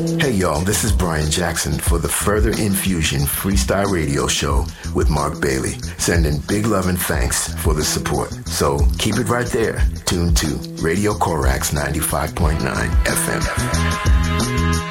Hey y'all, this is Brian Jackson for the Further Infusion Freestyle Radio Show with Mark Bailey. Sending big love and thanks for the support. So keep it right there, tuned to Radio Corax 95.9 FM.